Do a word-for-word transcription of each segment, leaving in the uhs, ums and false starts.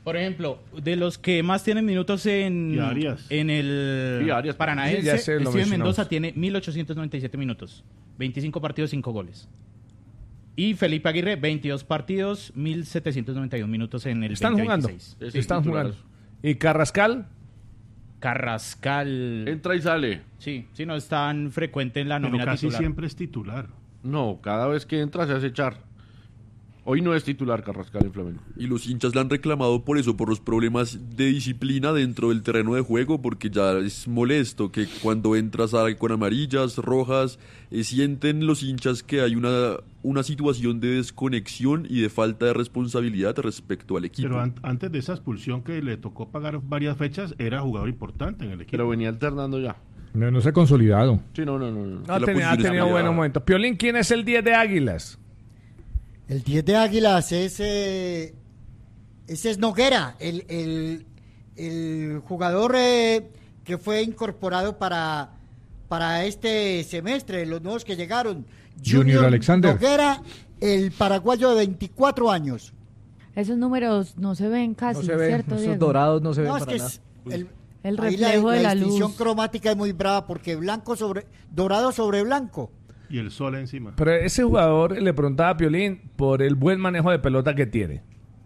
Por ejemplo, de los que más tienen minutos en, en el Paranaense, Steven Mendoza tiene mil ochocientos noventa y siete minutos, veinticinco partidos, cinco goles. Y Felipe Aguirre, veintidós partidos, mil setecientos noventa y uno minutos en el ¿Están jugando? Sí, están jugando. ¿Y Carrascal? Carrascal... Entra y sale. Sí, sí, no es tan frecuente en la nómina Pero casi titular. siempre es titular. No, cada vez que entra se hace echar. Hoy no es titular Carrascal en Flamengo. Y los hinchas le han reclamado por eso, por los problemas de disciplina dentro del terreno de juego, porque ya es molesto que cuando entras salga con amarillas, rojas, eh, sienten los hinchas que hay una, una situación de desconexión y de falta de responsabilidad respecto al equipo. Pero an- antes de esa expulsión que le tocó pagar varias fechas, era jugador importante en el equipo. Pero venía alternando ya. No, no se ha consolidado. Sí, no, no, no. no. Ha, ten, ha tenido buenos momentos. Piolín, ¿quién es el diez de Águilas? El diez de Águilas es, eh, ese es Noguera, el, el, el jugador eh, que fue incorporado para, para este semestre, los nuevos que llegaron. Junior, Junior Alexander. Noguera, el paraguayo de veinticuatro años. Esos números no se ven casi, no se ven, ¿cierto, esos Diego? dorados no se ven No, es para que nada. es el, el ahí reflejo la, de la, la distinción luz. cromática es muy brava porque blanco sobre dorado sobre blanco. Y el sol encima. Pero ese jugador, le preguntaba a Piolín por el buen manejo de pelota que tiene.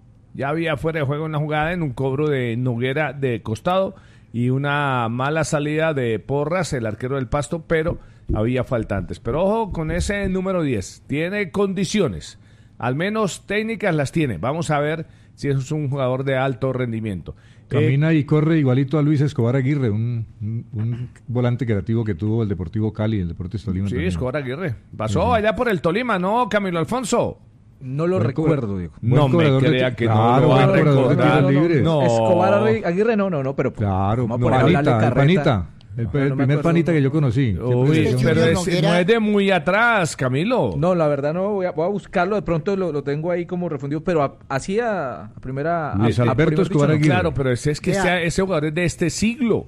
Ya había fuera de juego una jugada en un cobro de Noguera de costado y una mala salida de Porras, el arquero del Pasto, pero había faltantes. Pero ojo con ese número diez. Tiene condiciones, al menos técnicas las tiene. Vamos a ver si es un jugador de alto rendimiento. Camina eh, y corre igualito a Luis Escobar Aguirre, un, un, un volante creativo que tuvo el Deportivo Cali, el Deportes Tolima. Sí, también. Escobar Aguirre. Pasó sí. allá por el Tolima, ¿no, Camilo Alfonso? No lo buen recuerdo, Diego. No me crea que claro, no lo va a recordar. No, no, no. Escobar Aguirre, no, no, no, pero... Claro, no, panita, el panita. El, no, el no primer panita que yo conocí. Uy, pero es, no es de muy atrás, Camilo. No, la verdad no, voy a, voy a buscarlo, de pronto lo, lo tengo ahí como refundido, pero así a, a primera... Luis a, Alberto a Escobar Aguirre. Claro, pero ese es que sea, ese jugador es de este siglo.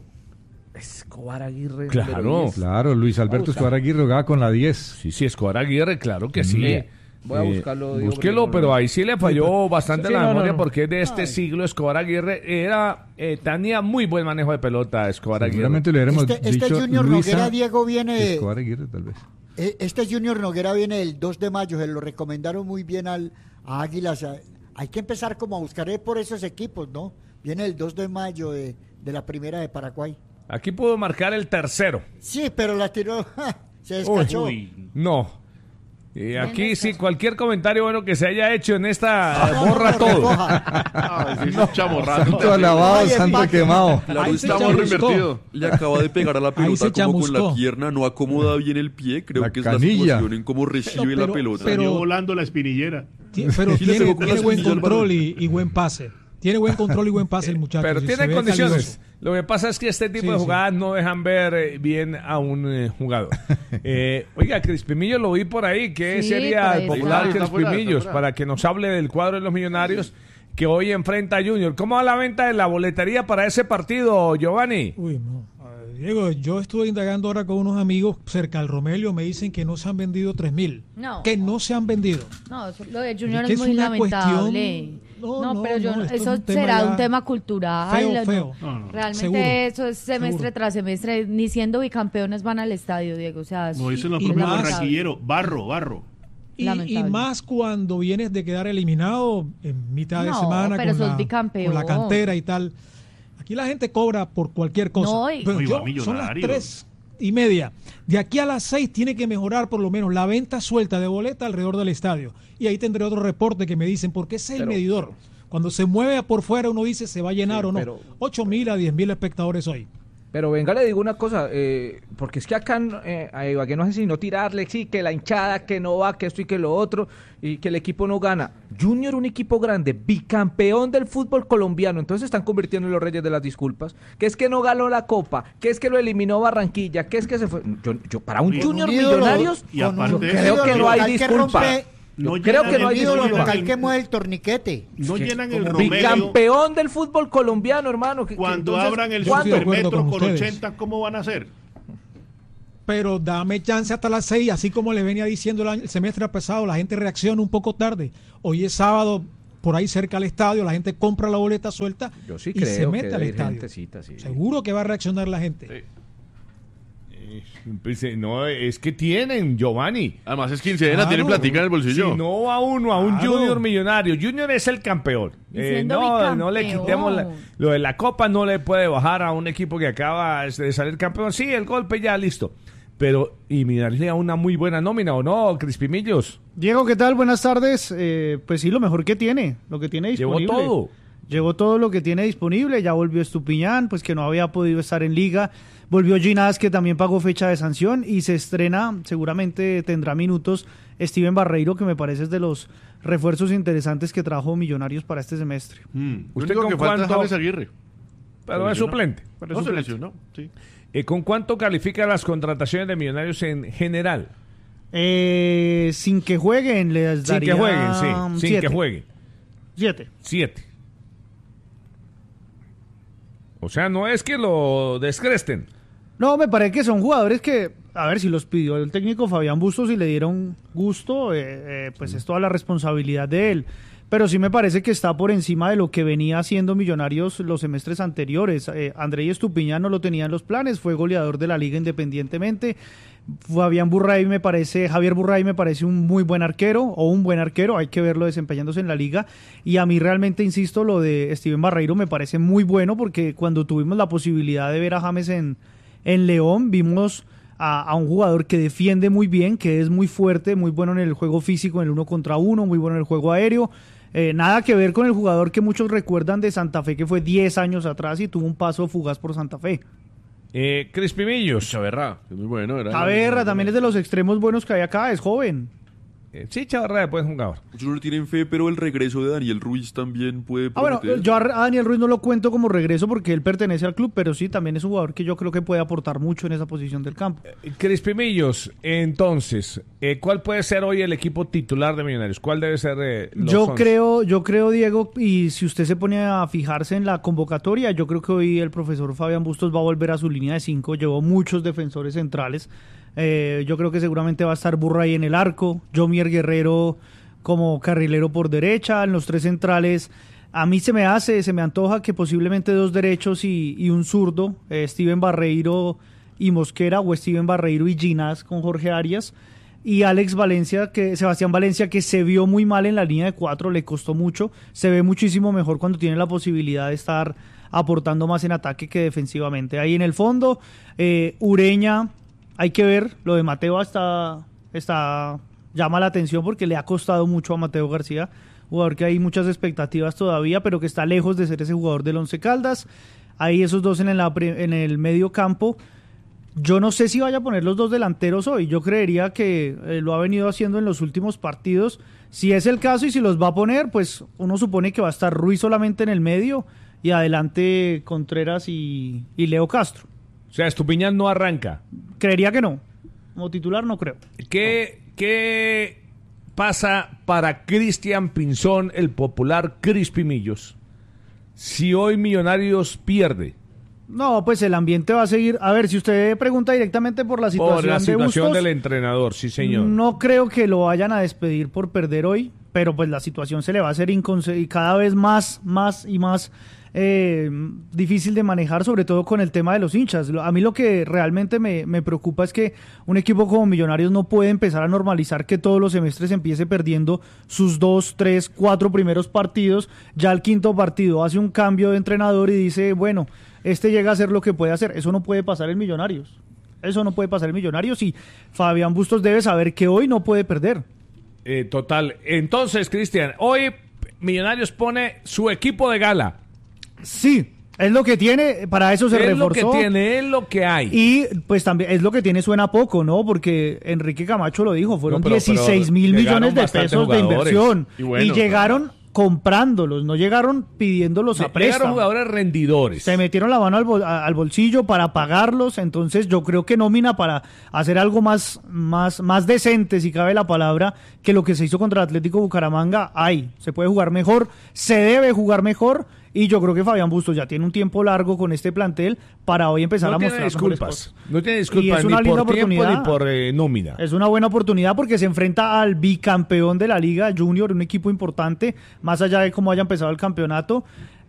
Escobar Aguirre. Claro, claro, Luis Alberto Escobar Aguirre jugaba con la diez. Sí, sí, Escobar Aguirre, claro que sí. sí. Voy a buscarlo. Eh, búsquelo, pero ahí sí le falló bastante sí, la no, memoria no, no. porque es de este Ay. siglo. Escobar Aguirre era eh, tenía muy buen manejo de pelota. Escobar Aguirre. Seguramente le hubiéramos este, dicho este Junior Luisa Noguera, Diego, viene... Escobar Aguirre, tal vez. Este Junior Noguera viene el dos de mayo, se lo recomendaron muy bien al, a Águilas. Hay que empezar como a buscar por esos equipos, ¿no? Viene el dos de mayo de, de la primera de Paraguay. Aquí pudo marcar el tercero. Sí, pero la tiró, se descachó. Uy, uy, no. Y aquí sí, cualquier comentario bueno que se haya hecho en esta no, borra no, todo. Ay, sí, no. Chamorrado. Santo alabado, santo quemado. Claro, estamos reinvertido. Le acaba de pegar a la pelota como con la pierna, no acomoda bien el pie. Creo la que canilla. es la situación en cómo recibe pero, pero, la pelota. Salió pero, volando la espinillera. Pero sí, tiene, tiene buen control y, y buen pase. Tiene buen control y buen pase el muchacho. Pero si tiene condiciones. Lo que pasa es que este tipo sí, de jugadas sí. no dejan ver eh, bien a un eh, jugador. eh, oiga, Crispimillo lo vi por ahí. ¿Qué sí, sería el popular Crispimillos? Para que nos hable del cuadro de los Millonarios que hoy enfrenta a Junior. ¿Cómo va la venta de la boletería para ese partido, Giovanni? Uy, no. Diego, yo estuve indagando ahora con unos amigos cerca del Romelio, me dicen que no se han vendido tres mil. No. Que no se han vendido. No, lo de Junior es, es muy lamentable. Cuestión... No, no, pero yo no, eso un será un tema cultural. Feo, feo. No, no. Realmente seguro, eso es semestre seguro. tras semestre. Ni siendo bicampeones van al estadio, Diego. O sea, no dicen los propios barranquilleros, barro, barro. Y, y más cuando vienes de quedar eliminado en mitad no, de semana pero con, sos la, con la cantera y tal. Aquí la gente cobra por cualquier cosa. No, y... Pero yo, son las tres y media. De aquí a las seis tiene que mejorar por lo menos la venta suelta de boleta alrededor del estadio. Y ahí tendré otro reporte que me dicen, porque ese es el pero, medidor. Cuando se mueve por fuera uno dice se va a llenar sí, o no. Pero... ocho mil a diez mil espectadores hoy. Pero venga, le digo una cosa, eh, porque es que acá eh, a Ibagué no hace sino tirarle, sí, que la hinchada, que no va, que esto y que lo otro, y que el equipo no gana. Junior, un equipo grande, bicampeón del fútbol colombiano, entonces se están convirtiendo en los reyes de las disculpas, que es que no ganó la Copa, que es que lo eliminó Barranquilla, que es que se fue... Yo, yo para un y Junior un Millonarios, y aparte yo creo que no hay disculpa. No creo que no hay ídolo local que mueve el torniquete. No que llenan el Romelio. Bicampeón del fútbol colombiano, hermano. Que, cuando entonces, abran el Supermetro con, con ochenta, ¿cómo van a hacer? Pero dame chance hasta las seis, así como le venía diciendo el, año, el semestre pasado, la gente reacciona un poco tarde. Hoy es sábado, por ahí cerca al estadio, la gente compra la boleta suelta Yo sí y creo se mete que al hay estadio. gentecita, sí. Seguro que va a reaccionar la gente. Sí. No, es que tienen, Giovanni. Además es quincena, claro. Tienen platica en el bolsillo. Si no va uno a un claro. Junior millonario, Junior es el campeón. Eh, no, no le quitemos la, lo de la copa, no le puede bajar a un equipo que acaba de salir campeón. Sí, el golpe ya, listo. Pero, y mirarle a una muy buena nómina, ¿o no, Crispimillos? Diego, ¿qué tal? Buenas tardes. Eh, pues sí, lo mejor que tiene, lo que tiene disponible. Llevó todo. Llevó todo lo que tiene disponible, ya volvió Estupiñán, pues que no había podido estar en liga. Volvió Ginás, que también pagó fecha de sanción, y se estrena, seguramente tendrá minutos, Steven Barreiro, que me parece es de los refuerzos interesantes que trajo Millonarios para este semestre. Mm. ¿Usted con que falta es James Aguirre? Pero es suplente. Pero no se lesionó, sí. Eh, ¿Con cuánto califica las contrataciones de Millonarios en general? Eh, sin que jueguen, les daría... Sin que jueguen, sí. Sin siete. que jueguen. Siete. Siete. O sea, no es que lo descresten. No, me parece que son jugadores que, a ver, si los pidió el técnico Fabián Bustos y le dieron gusto, eh, eh, pues sí. Es toda la responsabilidad de él. Pero sí me parece que está por encima de lo que venía haciendo Millonarios los semestres anteriores. Eh, Andrei Estupiñán no lo tenía en los planes, fue goleador de la liga independientemente. Fabián Burray me parece, Javier Burray me parece un muy buen arquero, o un buen arquero, hay que verlo desempeñándose en la liga, y a mí realmente, insisto, lo de Steven Barreiro me parece muy bueno, porque cuando tuvimos la posibilidad de ver a James en, en León, vimos a, a un jugador que defiende muy bien, que es muy fuerte, muy bueno en el juego físico, en el uno contra uno, muy bueno en el juego aéreo. Eh, nada que ver con el jugador que muchos recuerdan de Santa Fe, que fue diez años atrás y tuvo un paso fugaz por Santa Fe. Eh, Crispimillos. Chaverra, es muy bueno. Era Chaverra también es de los extremos buenos que hay acá, es joven. Eh, sí, Chaverra después jugador. Muchos no le tienen fe, pero el regreso de Daniel Ruiz también puede prometer. Ah, bueno, yo a Daniel Ruiz no lo cuento como regreso porque él pertenece al club, pero sí, también es un jugador que yo creo que puede aportar mucho en esa posición del campo. Eh, Crispimillos, entonces, eh, ¿cuál puede ser hoy el equipo titular de Millonarios? ¿Cuál debe ser eh, los Yo once? creo, yo creo, Diego, y si usted se pone a fijarse en la convocatoria, yo creo que hoy el profesor Fabián Bustos va a volver a su línea de cinco, llevó muchos defensores centrales. Eh, yo creo que seguramente va a estar Burray en el arco, Jomier Guerrero como carrilero por derecha, en los tres centrales. A mí se me hace, se me antoja que posiblemente dos derechos y, y un zurdo, eh, Steven Barreiro y Mosquera, o Steven Barreiro y Ginás con Jorge Arias, y Alex Valencia, que Sebastián Valencia, que se vio muy mal en la línea de cuatro, le costó mucho, se ve muchísimo mejor cuando tiene la posibilidad de estar aportando más en ataque que defensivamente. Ahí en el fondo, eh, Ureña, hay que ver, lo de Mateo está, está llama la atención porque le ha costado mucho a Mateo García, jugador que hay muchas expectativas todavía, pero que está lejos de ser ese jugador del Once Caldas. Ahí esos dos en el, en el medio campo. Yo no sé si vaya a poner los dos delanteros hoy, yo creería que eh, lo ha venido haciendo en los últimos partidos. Si es el caso y si los va a poner, pues uno supone que va a estar Ruiz solamente en el medio y adelante Contreras y, y Leo Castro. O sea, Estupiñán no arranca. Creería que no. Como titular no creo. ¿Qué, qué pasa para Cristian Pinzón, el popular Crispimillos, si hoy Millonarios pierde? No, pues el ambiente va a seguir. A ver, si usted pregunta directamente por la situación, por la situación de Bustos, del entrenador, sí señor. No creo que lo vayan a despedir por perder hoy, pero pues la situación se le va a hacer inconce- y cada vez más, más y más eh, difícil de manejar, sobre todo con el tema de los hinchas. A mí lo que realmente me, me preocupa es que un equipo como Millonarios no puede empezar a normalizar que todos los semestres empiece perdiendo sus dos, tres, cuatro primeros partidos. Ya el quinto partido hace un cambio de entrenador y dice, bueno, este llega a hacer lo que puede hacer. Eso no puede pasar en Millonarios. Eso no puede pasar en Millonarios y Fabián Bustos debe saber que hoy no puede perder. Eh, total. Entonces, Cristian, hoy Millonarios pone su equipo de gala. Sí, es lo que tiene, para eso se es reforzó. Es lo que tiene, es lo que hay. Y pues también es lo que tiene, suena poco, ¿no? Porque Enrique Camacho lo dijo, fueron no, pero, dieciséis mil millones de pesos de inversión. Y, bueno, y llegaron... Claro. comprándolos, no llegaron pidiéndolos a préstamo. Llegaron jugadores rendidores. Se metieron la mano al, bol, al bolsillo para pagarlos, entonces yo creo que nómina para hacer algo más, más, más decente, si cabe la palabra, que lo que se hizo contra el Atlético Bucaramanga, hay. Se puede jugar mejor, se debe jugar mejor, y yo creo que Fabián Bustos ya tiene un tiempo largo con este plantel para hoy empezar no a mostrar disculpas. No tiene disculpas ni por tiempo ni por eh, nómina. Es una buena oportunidad porque se enfrenta al bicampeón de la Liga Junior, un equipo importante, más allá de cómo haya empezado el campeonato.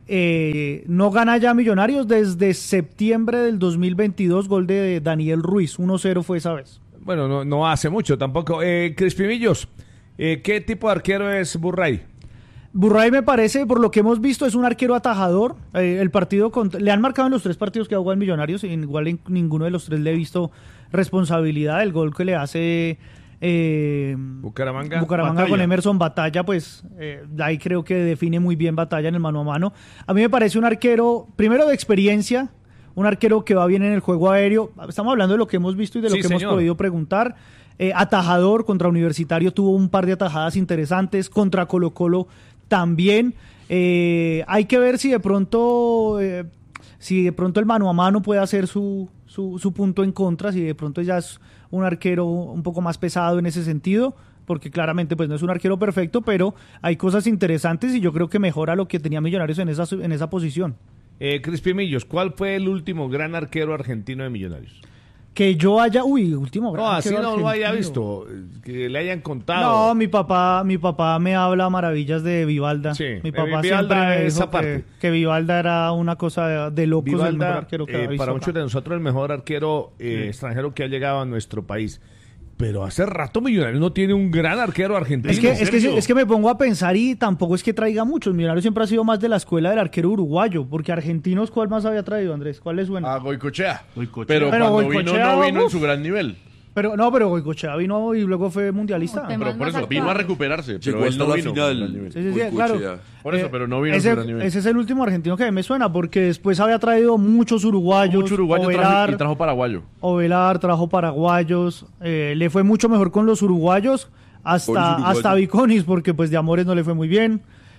Eh, no gana ya Millonarios desde septiembre del dos mil veintidós, gol de Daniel Ruiz, uno cero fue esa vez. Bueno, no, no hace mucho tampoco. Eh, Crispimillos, eh, ¿qué tipo de arquero es Burray? Burray me parece, por lo que hemos visto, es un arquero atajador. Eh, el partido contra, le han marcado en los tres partidos que ha jugado en Millonarios, igual en ninguno de los tres le he visto responsabilidad. El gol que le hace eh, Bucaramanga, Bucaramanga con Emerson Batalla, pues eh, ahí creo que define muy bien Batalla en el mano a mano. A mí me parece un arquero, primero de experiencia, un arquero que va bien en el juego aéreo. Estamos hablando de lo que hemos visto y de lo sí, que señor. hemos podido preguntar. Eh, atajador contra Universitario, tuvo un par de atajadas interesantes, contra Colo Colo también. Eh, hay que ver si de pronto eh, si de pronto el mano a mano puede hacer su, su, su punto en contra, si de pronto ya es un arquero un poco más pesado en ese sentido, porque claramente pues no es un arquero perfecto, pero hay cosas interesantes y yo creo que mejora lo que tenía Millonarios en esa, en esa posición. Eh, Crispimillos, ¿cuál fue el último gran arquero argentino de Millonarios? Que yo haya, uy, último gran No, así no argentino. lo haya visto, que le hayan contado. No, mi papá, mi papá me habla maravillas de Vivalda. Sí, mi papá Vivalda siempre me esa dijo parte. que, que Vivalda era una cosa de, de locos, Vivalda, el mejor arquero que eh, había visto para acá. muchos de nosotros el mejor arquero eh, sí. extranjero que ha llegado a nuestro país. Pero hace rato Millonarios no tiene un gran arquero argentino. Es que, es, que, es que me pongo a pensar y tampoco es que traiga muchos. Millonarios siempre ha sido más de la escuela del arquero uruguayo, porque argentinos, ¿cuál más había traído, Andrés? ¿Cuál les suena? Ah, Goicochea. Goicochea. Pero, Pero cuando Goicochea, vino, no vino uf. en su gran nivel. Pero no, pero Goicochea vino y luego fue mundialista. Pero por eso, vino a recuperarse. Llegó Pero él hasta no la vino final. Sí, sí, sí, claro. Por eso, Eh, pero no vino ese, en su gran nivel. ese es el último argentino que me suena, porque después había traído muchos uruguayos. Mucho uruguayo Ovelar, trajo, y trajo paraguayo. Ovelar trajo paraguayos. Eh, le fue mucho mejor con los uruguayos, hasta, hasta Viconis, porque pues de Amores no le fue muy bien.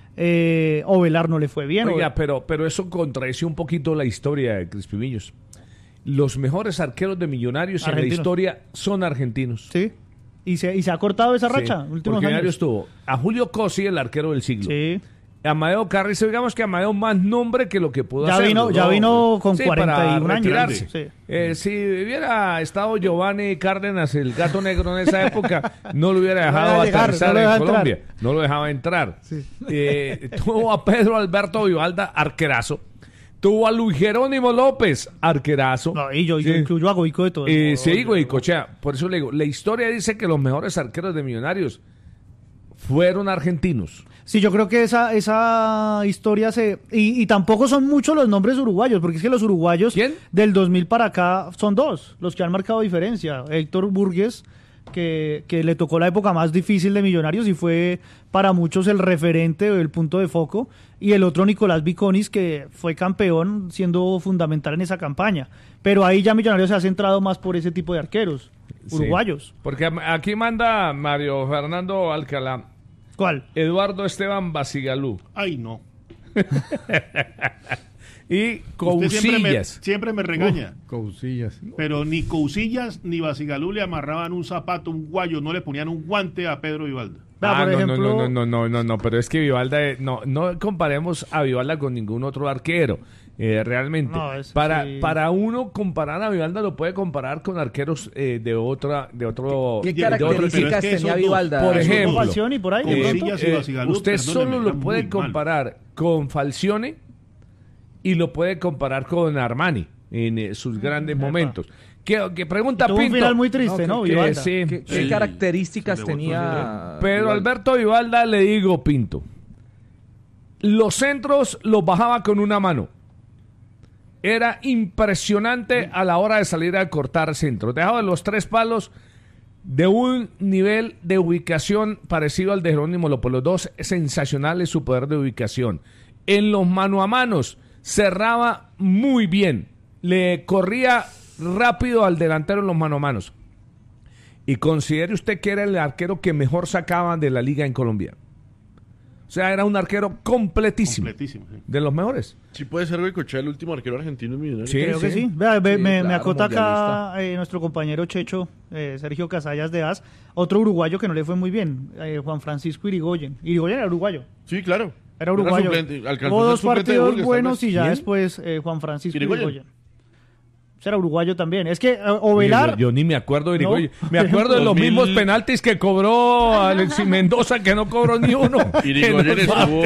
Eh, Ovelar no le fue bien. Oiga, pero, pero eso contradice un poquito la historia de Crispimillos. Los mejores arqueros de Millonarios en la historia son argentinos. Sí. Y se, y se ha cortado esa racha. Sí, últimos porque años. Millonarios tuvo a Julio Cosi, el arquero del siglo. Sí. Amadeo Carrizo, digamos que Amadeo más nombre que lo que pudo ya hacer. Vino, ya vino con sí, cuarenta y un años. Sí. Eh, si hubiera estado Giovanni Cárdenas, el gato negro en esa época, no lo hubiera dejado no llegar, aterrizar no en Colombia. Entrar. No lo dejaba entrar. Sí. Eh, tuvo a Pedro Alberto Vivalda, arquerazo. Tuvo a Luis Jerónimo López, arquerazo. No, y yo, sí. yo incluyo a Goico de todo. Eh, sí, Goicochea. Por eso le digo, la historia dice que los mejores arqueros de Millonarios fueron argentinos. Sí, yo creo que esa esa historia se... Y, y tampoco son muchos los nombres uruguayos, porque es que los uruguayos ¿Quién? del dos mil para acá son dos, los que han marcado diferencia. Héctor Burgues, que, que le tocó la época más difícil de Millonarios y fue para muchos el referente o el punto de foco, y el otro Nicolás Viconis, que fue campeón siendo fundamental en esa campaña. Pero ahí ya Millonarios se ha centrado más por ese tipo de arqueros uruguayos. Sí, porque aquí manda Mario Fernando Alcalá. ¿Cuál? Eduardo Esteban Basigalú. Ay, no. Y Cousillas. Siempre me, siempre me regaña. Uh, Cousillas. Pero ni Cousillas ni Basigalú le amarraban un zapato, un guayo, no le ponían un guante a Pedro Vivalda. Ah, por no, ejemplo... no, no, no, no, no, no, pero es que Vivalda, no, no comparemos a Vivalda con ningún otro arquero. Eh, realmente, no, es, para sí. para uno comparar a Vivalda lo puede comparar con arqueros eh, de otra de otro ¿Qué de características otro, tenía Vivalda? Por ejemplo, Falcioni, por ahí, eh, Cousillas y eh, Basigalú, usted solo lo puede mal. comparar con Falcioni y lo puede comparar con Armani en eh, sus grandes Epa. momentos. ¿Qué, qué pregunta Tuvo Pinto? un final muy triste, ¿no? ¿no? Vivalda. Que, sí, ¿Qué, sí. ¿Qué características tenía Pedro Alberto Vivalda? Le digo, Pinto, los centros los bajaba con una mano. Era impresionante a la hora de salir a cortar centros. Dejaba los tres palos de un nivel de ubicación parecido al de Jerónimo López. Los dos sensacionales su poder de ubicación. En los mano a manos cerraba muy bien. Le corría rápido al delantero en los mano a manos. Y considere usted que era el arquero que mejor sacaba de la liga en Colombia. O sea, era un arquero completísimo. Completísimo, sí. De los mejores. Sí puede ser Goicochea el último arquero argentino en Millonarios. Sí, creo sí. que sí. Vea, ve, sí me, claro, me acota acá eh, nuestro compañero Checho, eh, Sergio Casallas de A S, otro uruguayo que no le fue muy bien, eh, Juan Francisco Irigoyen. Irigoyen era uruguayo. Sí, claro. Era uruguayo. Hubo dos partidos buenos y ya ¿Quién? después eh, Juan Francisco Irigoyen. Era uruguayo también. Es que uh, Ovelar... Yo, yo ni me acuerdo de Irigoyen. No. Me acuerdo de los mismos penaltis que cobró Alexis Mendoza, que no cobró ni uno. Irigoyen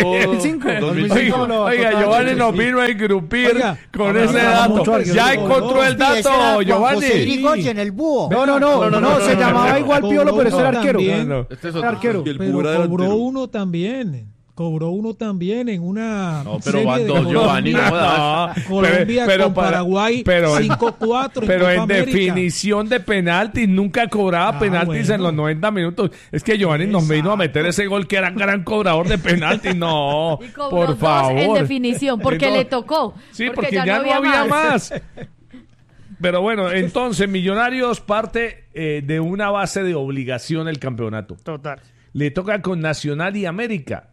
estuvo... Oiga, Giovanni nos vino a engrupir oiga, con ese dato. Ya encontró el dato, Giovanni. Irigoyen, el búho. No, no, no, no, no, se llamaba igual Piolo, pero ese era arquero. Este es arquero. Pero cobró uno también. Cobró uno también en una no, pero van dos, Giovanni, no das. Colombia pero, pero, con Paraguay pero, cinco cuatro. Pero en América. Definición de penaltis, nunca cobraba ah, penaltis bueno. en los noventa minutos. Es que Giovanni Exacto. nos vino a meter ese gol que era gran cobrador de penaltis. No, por favor. En definición, porque le tocó. Sí, porque, porque ya, ya no había, había más. más. Pero bueno, entonces Millonarios parte eh, de una base de obligación el campeonato. Total. Le toca con Nacional y América.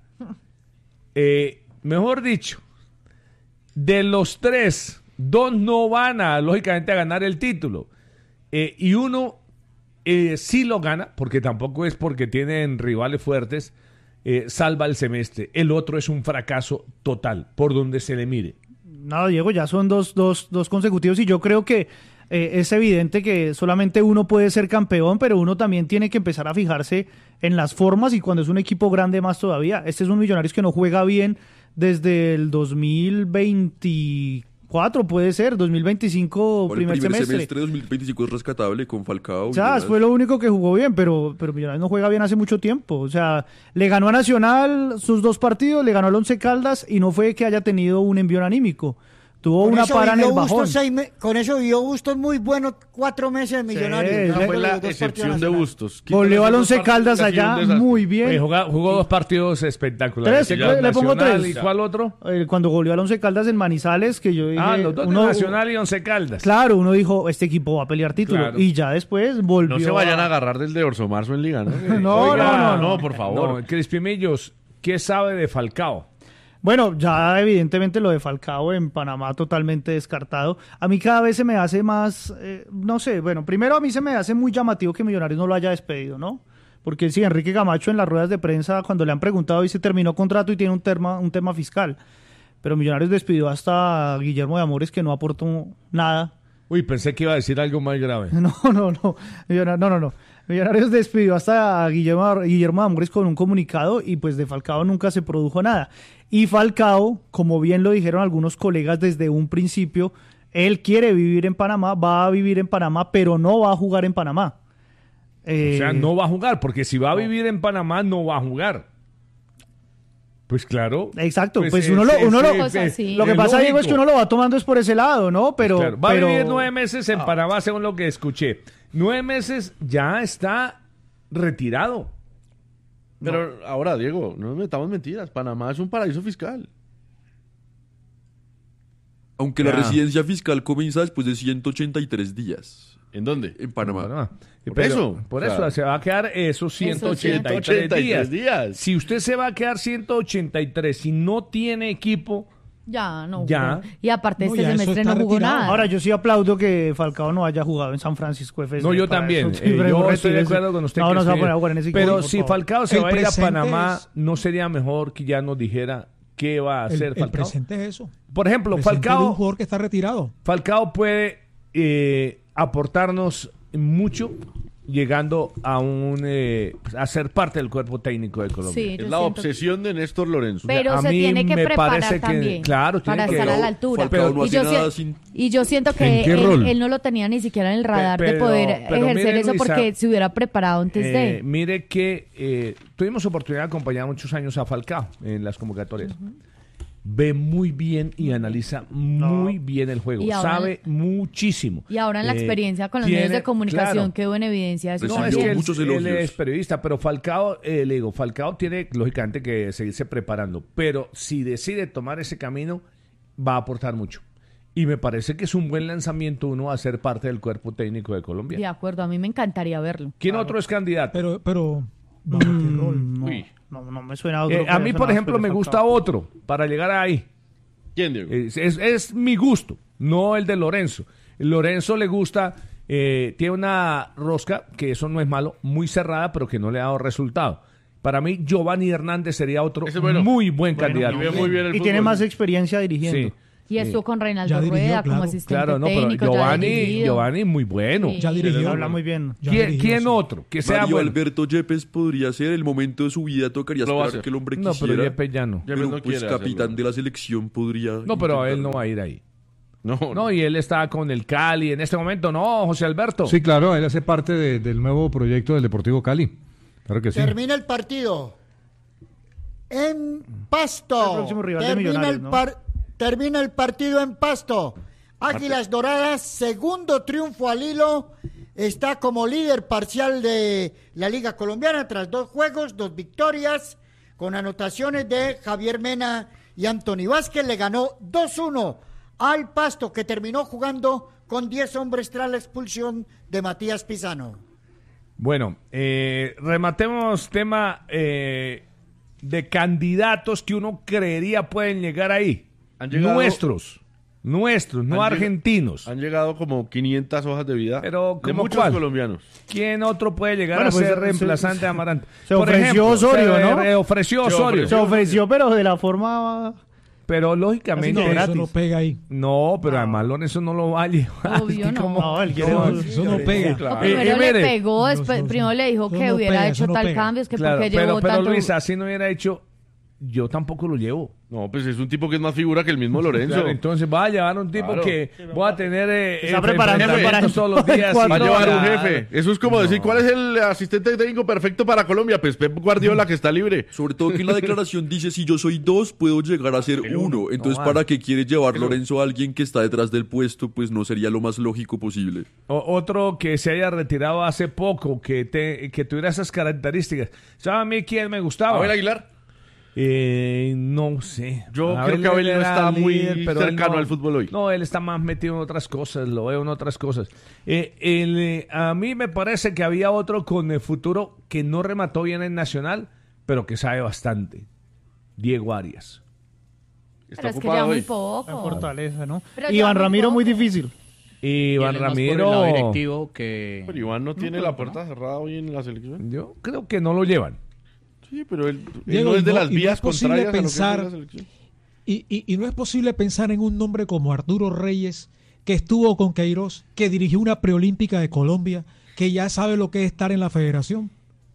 Eh, mejor dicho, de los tres, dos no van a, lógicamente, a ganar el título. Eh, y uno eh, sí lo gana, porque tampoco es porque tienen rivales fuertes, eh, salva el semestre. El otro es un fracaso total, por donde se le mire. No, Diego, ya son dos, dos, dos consecutivos y yo creo que eh, es evidente que solamente uno puede ser campeón, pero uno también tiene que empezar a fijarse en las formas y cuando es un equipo grande más todavía. Este es un Millonarios que no juega bien desde el dos mil veinticuatro, puede ser, dos mil veinticinco, bueno, primer, el primer semestre. semestre de dos mil veinticinco es rescatable con Falcao. O sea, fue lo único que jugó bien, pero, pero Millonarios no juega bien hace mucho tiempo. O sea, le ganó a Nacional sus dos partidos, le ganó al Once Caldas y no fue que haya tenido un envión anímico. Tuvo con una para en el bajón. Me, con eso vio Bustos muy bueno cuatro meses de Millonarios. Sí, esa fue la excepción de Bustos. Goleó al Once Caldas allá muy bien. Oye, jugó, jugó dos partidos espectaculares. Tres, le, le pongo tres. ¿Y cuál otro? Eh, cuando goleó al Once Caldas en Manizales, que yo dije... Ah, los dos uno, Nacional y Once Caldas. Claro, uno dijo, este equipo va a pelear título. Claro. Y ya después volvió... No se vayan a agarrar del de Orso Marzo en Liga, ¿no? no, Oiga, no, no, no, no, por favor. No, Crispimillos, ¿qué sabe de Falcao? Bueno, ya evidentemente lo de Falcao en Panamá totalmente descartado. A mí cada vez se me hace más, eh, no sé, bueno, primero a mí se me hace muy llamativo que Millonarios no lo haya despedido, ¿no? Porque sí, Enrique Camacho en las ruedas de prensa, cuando le han preguntado, dice terminó contrato y tiene un tema, un tema fiscal. Pero Millonarios despidió hasta a Guillermo de Amores, que no aportó nada. Uy, pensé que iba a decir algo más grave. No, no, no, no, no, no. Millonarios despidió hasta a Guillermo, Guillermo de Amores con un comunicado y pues de Falcao nunca se produjo nada. Y Falcao, como bien lo dijeron algunos colegas desde un principio, él quiere vivir en Panamá, va a vivir en Panamá, pero no va a jugar en Panamá. Eh, o sea, no va a jugar, porque si va a vivir en Panamá, no va a jugar. Pues claro. Exacto, pues, pues uno es, lo... Uno es, lo, es, es, lo que pasa, Diego, es que uno lo va tomando es por ese lado, ¿no? Pero... Claro, va pero... a vivir nueve meses en Panamá, según lo que escuché. Nueve meses ya está retirado. Pero no. Ahora, Diego, no nos metamos mentiras. Panamá es un paraíso fiscal. Aunque ya. La residencia fiscal comienza después de ciento ochenta y tres días. ¿En dónde? En Panamá. En Panamá. Por Pero, eso. Por o sea, eso se va a quedar esos ciento ochenta y tres, ciento ochenta y tres días. días. Si usted se va a quedar ciento ochenta y tres y no tiene equipo... Ya, no. Ya. Y aparte no, este semestre no jugó retirado. nada. Ahora, yo sí aplaudo que Falcao no haya jugado en San Francisco F C. No, yo también. Eh, yo estoy de acuerdo con usted. No, no se va a poner a jugar en ese equipo. Pero si Falcao se va a ir a Panamá, es... ¿no sería mejor que ya nos dijera qué va a hacer el, Falcao? El presente es eso. Por ejemplo, Falcao... Es un jugador que está retirado. Falcao puede eh, aportarnos mucho llegando a un eh, a ser parte del cuerpo técnico de Colombia. Sí, es la obsesión que... de Néstor Lorenzo. Pero a se mí tiene que me preparar parece también que, claro, para que, estar a la altura. Pero no y, yo si... sin... y yo siento que él, él no lo tenía ni siquiera en el radar pero, de poder pero ejercer mire, eso Luisa, porque se hubiera preparado antes eh, de. Mire que eh, tuvimos oportunidad de acompañar muchos años a Falcao en las convocatorias. Uh-huh. Ve muy bien y analiza muy no. bien el juego. Sabe en, muchísimo. Y ahora en la eh, experiencia con los tiene, medios de comunicación claro, quedó en evidencia. Eso no, es que él, él es periodista, pero Falcao, eh, le digo, Falcao tiene lógicamente que seguirse preparando. Pero si decide tomar ese camino, va a aportar mucho. Y me parece que es un buen lanzamiento uno a ser parte del cuerpo técnico de Colombia. De acuerdo, a mí me encantaría verlo. ¿Quién claro. otro es candidato? Pero, pero... No, mm, no. Uy. No, no me suena a otro. Eh, a mí, por ejemplo, me gusta otro para llegar ahí. ¿Quién, Diego? Es, es, es mi gusto, no el de Lorenzo. Lorenzo le gusta, eh, tiene una rosca, que eso no es malo, muy cerrada, pero que no le ha dado resultado. Para mí, Giovanni Hernández sería otro bueno. muy buen bueno, candidato. Y, muy bien y tiene más experiencia dirigiendo. Sí. Y estuvo con Reinaldo dirigió, Rueda claro. como asistente claro, no, técnico. Pero Giovanni, Giovanni muy bueno. Sí. Ya dirigió. Habla muy bien. ¿Quién, dirigió, ¿quién sí. otro? Que sea Mario bueno. Alberto Yepes podría ser el momento de su vida. Tocaría Lo esperar que el hombre no, quisiera. No, pero Yepes ya no. Pero no pues capitán hacerlo. de la selección podría... No, pero él no va a ir ahí. No, no, no, y él está con el Cali en este momento, ¿no, José Alberto? Sí, claro, él hace parte de, del nuevo proyecto del Deportivo Cali. Claro que sí. Termina el partido en Pasto. El Termina el, ¿no? par termina el partido en Pasto. Águilas Doradas, segundo triunfo al hilo. Está como líder parcial de la Liga Colombiana tras dos juegos, dos victorias, con anotaciones de Javier Mena y Anthony Vázquez. Le ganó dos uno al Pasto, que terminó jugando con diez hombres tras la expulsión de Matías Pizano. Bueno, eh, rematemos tema eh, de candidatos que uno creería pueden llegar ahí. ¿Han llegado? Nuestros, nuestros, no han argentinos. Han llegado como quinientas hojas de vida Pero, de muchos cuál? colombianos. ¿Quién otro puede llegar bueno, a pues, ser se, reemplazante se, de Amarante? Se Por ofreció ejemplo, Osorio, se, ¿no? Se ofreció Osorio. Se ofreció, pero de la forma... Pero lógicamente no, eso no pega ahí. No, pero no. además Lorenzo no lo va a llevar. Obvio no. Como... no, él quiere no, eso no pega. Sí, claro. Primero eh, eh, le pegó, después, no, primero le dijo que no hubiera pega, hecho no tal pega. cambio, es que claro, porque pero, llevó pero tanto... Luis, así no hubiera hecho, yo tampoco lo llevo. No, pues es un tipo que es más figura que el mismo Lorenzo. Claro, entonces va a llevar un tipo claro. que voy a tener eh, está preparando para todos los días. Va a llevar un jefe. Eso es como no. decir, ¿cuál es el asistente técnico perfecto para Colombia? Pues Pep Guardiola, que está libre. Sobre todo que en la declaración dice, si yo soy dos, puedo llegar a ser uno. uno. Entonces, no, ¿para qué quiere llevar Lorenzo a alguien que está detrás del puesto? Pues no sería lo más lógico posible. O, otro que se haya retirado hace poco, que, te, que tuviera esas características. ¿Sabe a mí quién me gustaba? Abel Aguilar. Eh, no sé. Yo Abel creo que Abel no está líder, muy cercano no, al fútbol hoy. No, él está más metido en otras cosas, lo veo en otras cosas. Eh, el, eh, a mí me parece que había otro con el futuro que no remató bien en Nacional, pero que sabe bastante. Diego Arias. Está pero es que ya muy poco. En Fortaleza, ¿no? Pero Iván Ramiro, poco. muy difícil. Iván Ramiro. Directivo que... Pero Iván no tiene no, la puerta no. cerrada hoy en la selección. Yo creo que no lo llevan. Sí, pero él, Diego, él no es de no, las vías no es contrarias pensar, a lo que es la selección. Y, y, y no es posible pensar en un nombre como Arturo Reyes, que estuvo con Queiroz, que dirigió una preolímpica de Colombia, que ya sabe lo que es estar en la federación.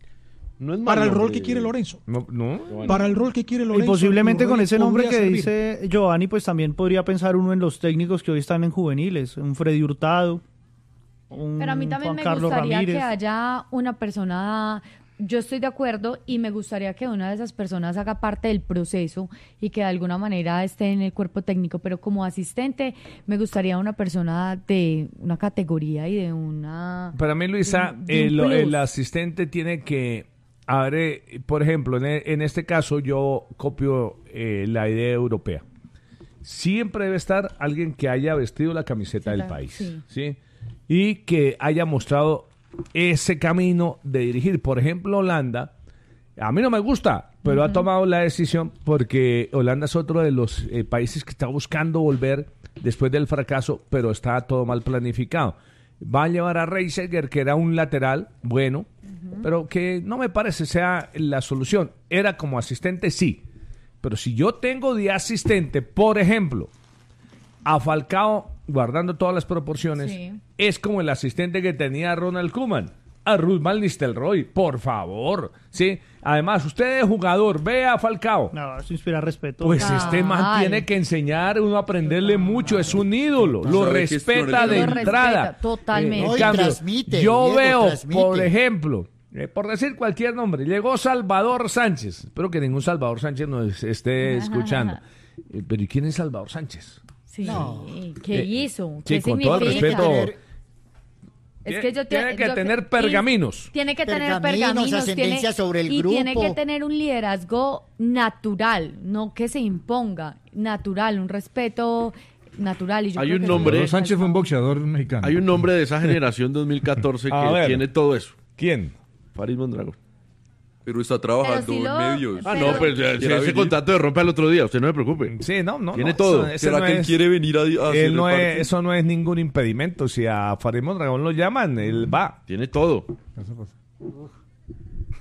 No es para el nombre. rol que quiere Lorenzo. No, no. Para el rol que quiere Lorenzo. Y posiblemente con ese nombre que servir. dice Giovanni, pues también podría pensar uno en los técnicos que hoy están en juveniles, un Freddy Hurtado, un Pero a mí también Juan me Carlos gustaría Ramírez. que haya una persona... Yo estoy de acuerdo y me gustaría que una de esas personas haga parte del proceso y que de alguna manera esté en el cuerpo técnico, pero como asistente me gustaría una persona de una categoría y de una... Para mí, Luisa, de, de el, el asistente tiene que... A ver, por ejemplo, en, en este caso yo copio eh, la idea europea. Siempre debe estar alguien que haya vestido la camiseta sí, del país, sí. ¿sí? Y que haya mostrado ese camino de dirigir. Por ejemplo, Holanda, a mí no me gusta, pero uh-huh. ha tomado la decisión porque Holanda es otro de los eh, países que está buscando volver después del fracaso, pero está todo mal planificado. Va a llevar a Reisiger, que era un lateral bueno, uh-huh. pero que no me parece sea la solución. Era como asistente, sí, pero si yo tengo de asistente, por ejemplo, a Falcao, guardando todas las proporciones, sí. es como el asistente que tenía Ronald Koeman, a Ruth Van Nistelrooy, por favor, ¿sí? Además, usted es jugador, ve a Falcao. No, eso inspira respeto. Pues Ay. este man tiene que enseñar, uno aprenderle mucho, es un ídolo, lo respeta de lo entrada. Respeta, totalmente. Eh, No, y cambio, transmite, yo Diego, veo, transmite. por ejemplo, eh, por decir cualquier nombre, llegó Salvador Sánchez, espero que ningún Salvador Sánchez nos esté escuchando, eh, pero ¿y quién es Salvador Sánchez? Sí, No. ¿qué Eh, hizo? ¿Qué sí, con significa? todo el respeto. Es que yo tiene que yo, tener pergaminos. Tiene que tener Pergaminos, pergaminos. ascendencia Tiene, sobre el y grupo. tiene que tener un liderazgo natural, no que se imponga, natural, un respeto natural. Y yo Hay creo un que nombre- Salvador Sánchez fue un boxeador mexicano. Hay un nombre de esa generación dos mil catorce A que ver. tiene todo eso. ¿Quién? Farid Mondragón. Pero está trabajando Pero si lo- en medios. Ah, Pero- no, pues ya, si ¿Quiere ese venir? contrato de rompe al otro día, usted no se preocupe. Sí, no, no. Tiene no, todo. eso- ese ¿Será no que él es- quiere venir a, a hacer Él no el es, parte? eso no es ningún impedimento. Si a Farid Mondragón lo llaman, él va. Tiene todo.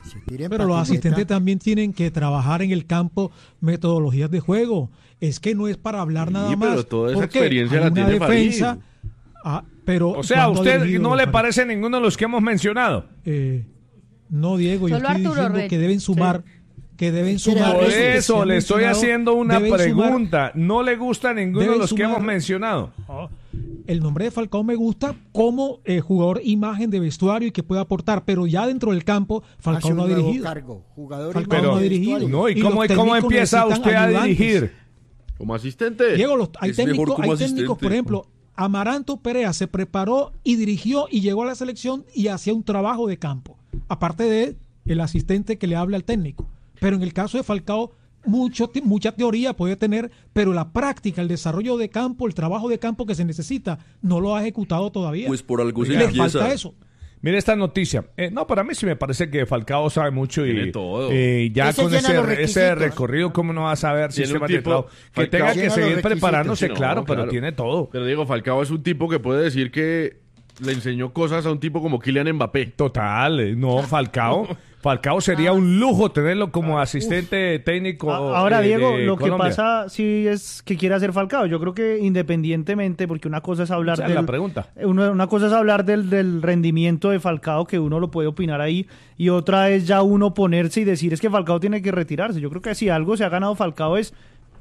Pero los asistentes también tienen que trabajar en el campo metodologías de juego. Es que no es para hablar nada sí, más. Pero toda esa experiencia la tiene defensa. Ah, pero o sea, ¿a usted no le parece ninguno de los que hemos mencionado? Eh, no, Diego, yo Solo estoy Arturo diciendo Rey. que deben sumar. Sí. Que deben sumar. Por eso le estoy haciendo una pregunta. Sumar, ¿No le gusta ninguno de los sumar, que hemos mencionado? Oh, el nombre de Falcao me gusta como eh, jugador imagen de vestuario y que puede aportar, pero ya dentro del campo Falcao no ha dirigido. Cargo, jugador Falcao pero, no ha dirigido. No, ¿y, y cómo, cómo empieza usted a dirigir? Como asistente. Diego, los, hay, técnico, hay técnicos, por ejemplo, Amaranto Perea se preparó y dirigió y llegó a la selección y hacía un trabajo de campo, aparte de el asistente que le habla al técnico. Pero en el caso de Falcao, mucho, mucha teoría puede tener, pero la práctica, el desarrollo de campo, el trabajo de campo que se necesita, no lo ha ejecutado todavía. Pues por algo se le empieza. falta eso. Mire esta noticia. Eh, no, para mí sí me parece que Falcao sabe mucho y tiene todo. Eh, ya Ese con ese, ese recorrido, ¿no? ¿cómo no va a saber si tiene se va tipo, que tenga que seguir preparándose, sí, no, claro, pero claro. tiene todo. Pero Diego, Falcao es un tipo que puede decir que le enseñó cosas a un tipo como Kylian Mbappé. Total, eh, no, Falcao. Falcao sería un lujo tenerlo como asistente Uf. técnico. Ahora, eh, Diego, de lo Colombia. que pasa sí es que quiere hacer Falcao. Yo creo que independientemente, porque una cosa es hablar Esa del, es la pregunta. Una, una cosa es hablar del, del rendimiento de Falcao, que uno lo puede opinar ahí, y otra es ya uno ponerse y decir es que Falcao tiene que retirarse. Yo creo que si algo se ha ganado Falcao es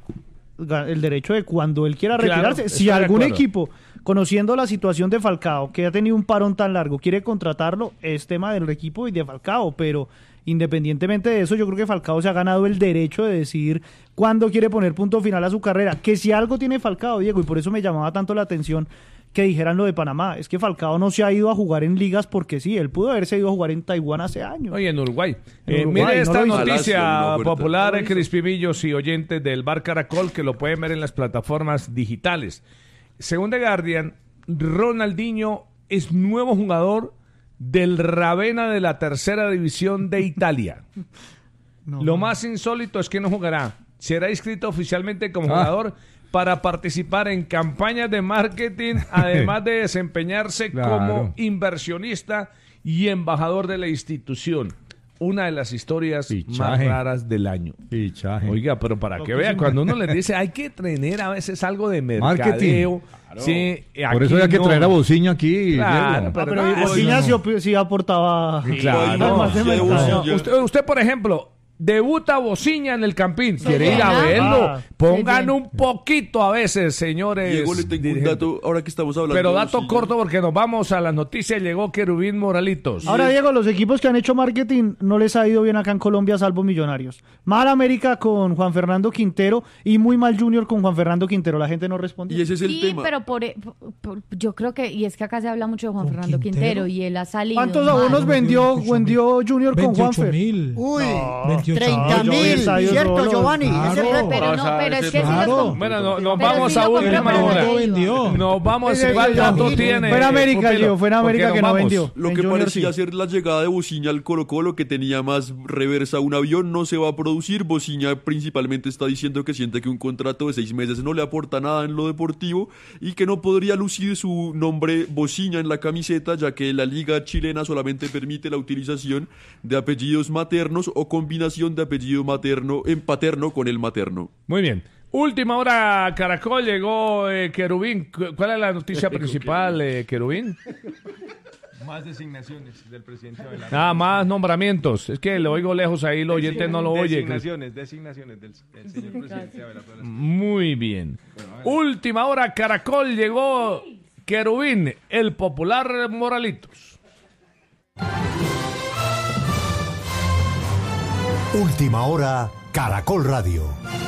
el derecho de cuando él quiera retirarse. Claro, si algún equipo, conociendo la situación de Falcao, que ha tenido un parón tan largo, quiere contratarlo, es tema del equipo y de Falcao, pero independientemente de eso, yo creo que Falcao se ha ganado el derecho de decidir cuándo quiere poner punto final a su carrera. Que si algo tiene Falcao, Diego, y por eso me llamaba tanto la atención que dijeran lo de Panamá, es que Falcao no se ha ido a jugar en ligas porque sí, él pudo haberse ido a jugar en Taiwán hace años. Oye, en Uruguay. En Eh, Uruguay, mire no esta lo hizo. noticia Palacio, no, popular, no lo hizo. Crispimillos y oyentes del Bar Caracol, que lo pueden ver en las plataformas digitales. Según The Guardian, Ronaldinho es nuevo jugador del Ravenna de la tercera división de Italia. No. Lo más insólito es que no jugará. Será inscrito oficialmente como ah. jugador para participar en campañas de marketing, además de desempeñarse claro. como inversionista y embajador de la institución. Una de las historias Pichaje. más raras del año. Pichaje. Oiga, pero para que vean, cuando uno les dice hay que tener a veces algo de mercadeo. Claro. Sí, por eso hay que no. traer a Bociño aquí. Claro, pero, pero no, Bociño sí, sí aportaba. Claro. Más de no, usted, usted, por ejemplo, debuta Bociña en el Campín. Quiere ir a verlo. Ah, Pongan un poquito a veces, señores. Diego, le tengo un dato, ahora que estamos hablando. Pero dato corto porque nos vamos a las noticias. Llegó Querubín Moralitos. Ahora, Diego, los equipos que han hecho marketing no les ha ido bien acá en Colombia, salvo Millonarios. Mal América con Juan Fernando Quintero y muy mal Junior con Juan Fernando Quintero. La gente no responde. Y ese es el sí, tema. pero por, por, por, yo creo que, y es que acá se habla mucho de Juan Fernando Quintero? Quintero y él ha salido. ¿Cuántos abonos vendió, vendió Junior con Juanfer? mil. Uy, no, treinta mil. ¿Cierto, Giovanni? Claro. Ese pero, pero no, pero es que claro. si Bueno, no, nos pero vamos si a lo última hora. Vendió. Nos vamos a ¿cuál dato tiene? Fue en América, Gio, fue en América que no vendió. Lo en que Junior parecía sí. ser la llegada de Bociña al Colo-Colo, que tenía más reversa un avión, no se va a producir. Bociña principalmente está diciendo que siente que un contrato de seis meses no le aporta nada en lo deportivo y que no podría lucir su nombre Bociña en la camiseta, ya que la liga chilena solamente permite la utilización de apellidos maternos o combinación de apellido materno en paterno con el materno. Muy bien. Última hora, Caracol, llegó eh, Querubín. ¿Cuál es la noticia principal, eh, Querubín? Más designaciones del presidente Abelardo. Nada más nombramientos. Es que lo oigo lejos ahí, los oyentes no lo oyen. Designaciones, designaciones del, del señor presidente Abelardo. Muy bien. Bueno, última hora, Caracol, llegó Querubín, el popular Moralitos. Última hora, Caracol Radio.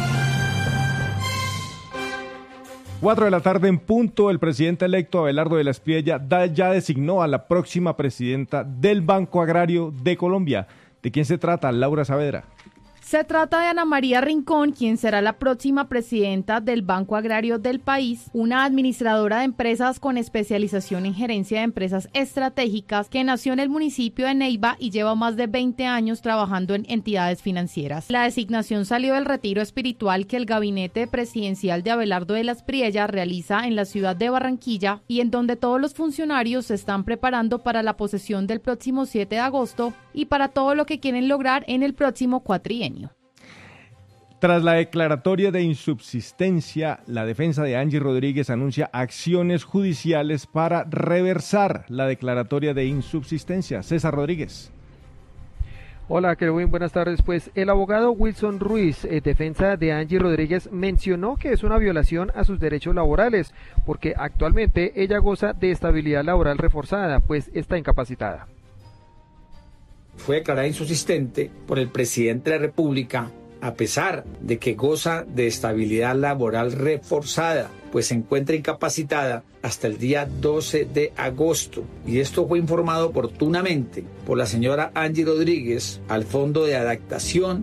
Cuatro de la tarde en punto, el presidente electo Abelardo de la Espriella ya designó a la próxima presidenta del Banco Agrario de Colombia. ¿De quién se trata, Laura Saavedra? Se trata de Ana María Rincón, quien será la próxima presidenta del Banco Agrario del país, una administradora de empresas con especialización en gerencia de empresas estratégicas que nació en el municipio de Neiva y lleva más de veinte años trabajando en entidades financieras. La designación salió del retiro espiritual que el gabinete presidencial de Abelardo de la Espriella realiza en la ciudad de Barranquilla y en donde todos los funcionarios se están preparando para la posesión del próximo siete de agosto y para todo lo que quieren lograr en el próximo cuatrienio. Tras la declaratoria de insubsistencia, la defensa de Angie Rodríguez anuncia acciones judiciales para reversar la declaratoria de insubsistencia. César Rodríguez. Hola, Kerwin, buenas tardes. Pues el abogado Wilson Ruiz, eh, defensa de Angie Rodríguez, mencionó que es una violación a sus derechos laborales, porque actualmente ella goza de estabilidad laboral reforzada, pues está incapacitada. Fue declarada insubsistente por el presidente de la República, a pesar de que goza de estabilidad laboral reforzada, pues se encuentra incapacitada hasta el día doce de agosto. Y esto fue informado oportunamente por la señora Angie Rodríguez al Fondo de Adaptación.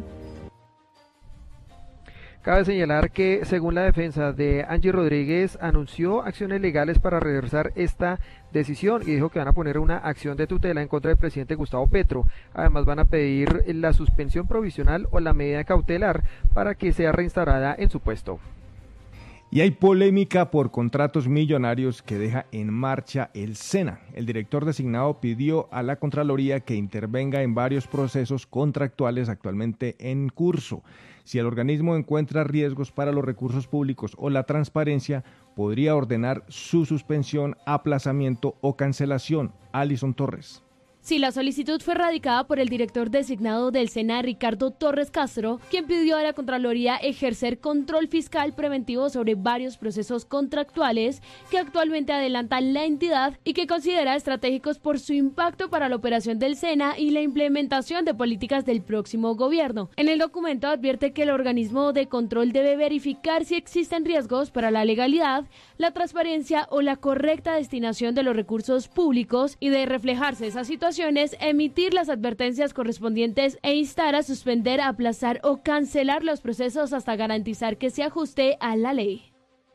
Cabe señalar que, según la defensa de Angie Rodríguez, anunció acciones legales para reversar esta decisión y dijo que van a poner una acción de tutela en contra del presidente Gustavo Petro. Además van a pedir la suspensión provisional o la medida cautelar para que sea reinstaurada en su puesto. Y hay polémica por contratos millonarios que deja en marcha el SENA. El director designado pidió a la Contraloría que intervenga en varios procesos contractuales actualmente en curso. Si el organismo encuentra riesgos para los recursos públicos o la transparencia, podría ordenar su suspensión, aplazamiento o cancelación. Alison Torres. Sí, la solicitud fue radicada por el director designado del SENA, Ricardo Torres Castro, quien pidió a la Contraloría ejercer control fiscal preventivo sobre varios procesos contractuales que actualmente adelantan la entidad y que considera estratégicos por su impacto para la operación del SENA y la implementación de políticas del próximo gobierno. En el documento advierte que el organismo de control debe verificar si existen riesgos para la legalidad, la transparencia o la correcta destinación de los recursos públicos y de reflejarse esa situación, emitir las advertencias correspondientes e instar a suspender, aplazar o cancelar los procesos hasta garantizar que se ajuste a la ley.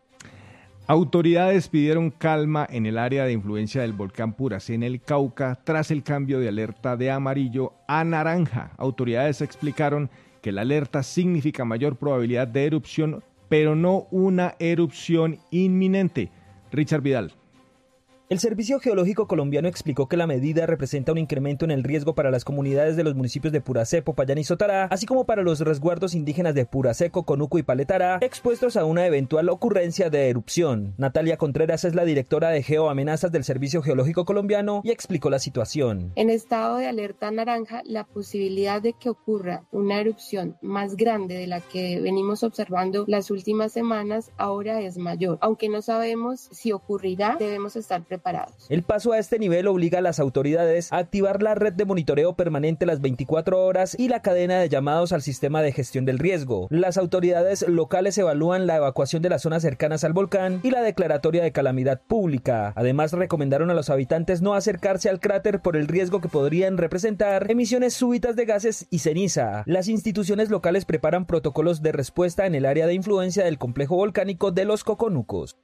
Autoridades pidieron calma en el área de influencia del volcán Puracé en el Cauca tras el cambio de alerta de amarillo a naranja. Autoridades explicaron que la alerta significa mayor probabilidad de erupción, pero no una erupción inminente. Richard Vidal. El Servicio Geológico Colombiano explicó que la medida representa un incremento en el riesgo para las comunidades de los municipios de Puracé, Popayán y Sotará, así como para los resguardos indígenas de Puracé, Coconuco y Paletara, expuestos a una eventual ocurrencia de erupción. Natalia Contreras es la directora de Geoamenazas del Servicio Geológico Colombiano y explicó la situación. En estado de alerta naranja, la posibilidad de que ocurra una erupción más grande de la que venimos observando las últimas semanas ahora es mayor. Aunque no sabemos si ocurrirá, debemos estar preparados. El paso a este nivel obliga a las autoridades a activar la red de monitoreo permanente las veinticuatro horas y la cadena de llamados al sistema de gestión del riesgo. Las autoridades locales evalúan la evacuación de las zonas cercanas al volcán y la declaratoria de calamidad pública. Además, recomendaron a los habitantes no acercarse al cráter por el riesgo que podrían representar emisiones súbitas de gases y ceniza. Las instituciones locales preparan protocolos de respuesta en el área de influencia del complejo volcánico de los Coconucos.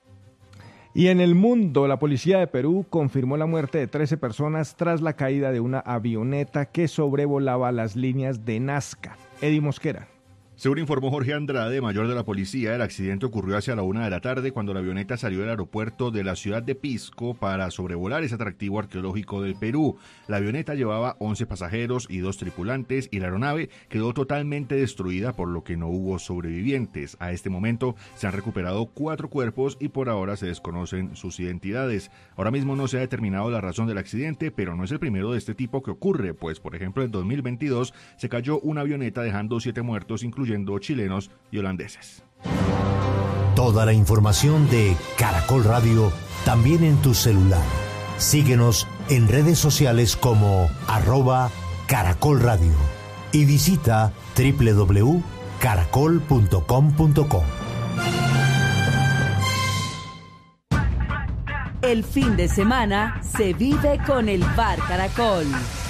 Y en el mundo, la policía de Perú confirmó la muerte de trece personas tras la caída de una avioneta que sobrevolaba las líneas de Nazca. Eddie Mosquera. Según informó Jorge Andrade, mayor de la policía, el accidente ocurrió hacia la una de la tarde cuando la avioneta salió del aeropuerto de la ciudad de Pisco para sobrevolar ese atractivo arqueológico del Perú. La avioneta llevaba once pasajeros y dos tripulantes y la aeronave quedó totalmente destruida, por lo que no hubo sobrevivientes. A este momento se han recuperado cuatro cuerpos y por ahora se desconocen sus identidades. Ahora mismo no se ha determinado la razón del accidente, pero no es el primero de este tipo que ocurre, pues por ejemplo en dos mil veintidós se cayó una avioneta dejando siete muertos, incluyendo chilenos y holandeses. Toda la información de Caracol Radio también en tu celular. Síguenos en redes sociales como arroba Caracol Radio y visita doble u doble u doble u punto caracol punto com punto co. El fin de semana se vive con el Bar Caracol.